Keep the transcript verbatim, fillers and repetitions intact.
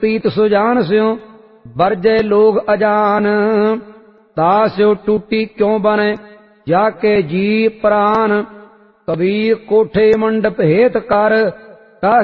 प्रीत सुजान स्यो बरजे लोग अजान। तास्यो टूटी क्यों बने जाके जी प्राण। कबीर कोठे मंडप हेत कर